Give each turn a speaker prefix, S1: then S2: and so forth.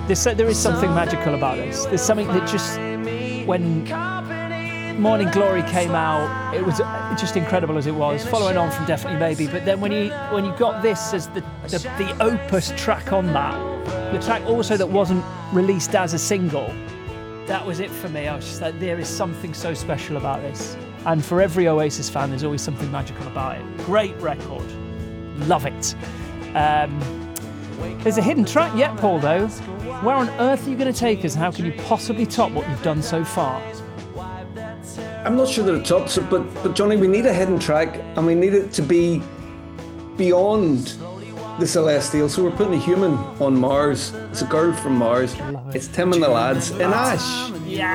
S1: There is something magical about this. There's something that just, when Morning Glory came out, it was just incredible as it was, following on from Definitely Maybe. But then when you got this as the opus track on that, the track also that wasn't released as a single, that was it for me. I was just like, there is something so special about this. And for every Oasis fan, there's always something magical about it. Great record. Love it. There's a hidden track yet, Paul, though. Where on earth are you going to take us, and how can you possibly top what you've done so far?
S2: I'm not sure that it tops it, but Johnny, we need a hidden track, and we need it to be beyond the celestial. So we're putting a human on Mars. It's a girl from Mars. It's Tim and the Lads in Ash.
S1: Yes!